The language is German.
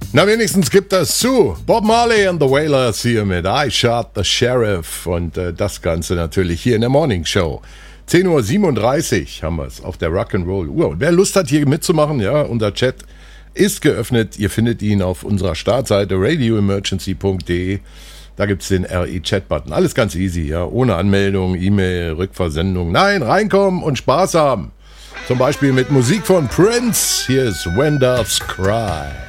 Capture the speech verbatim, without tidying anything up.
Na, wenigstens gibt das zu. Bob Marley and the Wailers hier mit I Shot the Sheriff und äh, das Ganze natürlich hier in der Morning Show. zehn Uhr siebenunddreißig haben wir es auf der Rock'n'Roll Uhr. Und wer Lust hat, hier mitzumachen, ja, unser Chat ist geöffnet. Ihr findet ihn auf unserer Startseite radio emergency punkt de. Da gibt es den R E-Chat-Button. Alles ganz easy, ja, ohne Anmeldung, E-Mail, Rückversendung. Nein, reinkommen und Spaß haben. Zum Beispiel mit Musik von Prince. Hier ist When Doves Cry.